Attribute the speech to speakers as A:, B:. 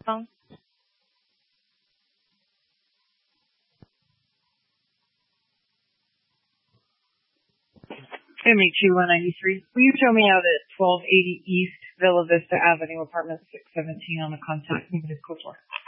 A: phone. MHU 193. Will you show me out at 1280 East Villa Vista Avenue, apartment 617 on a contact municipal floor?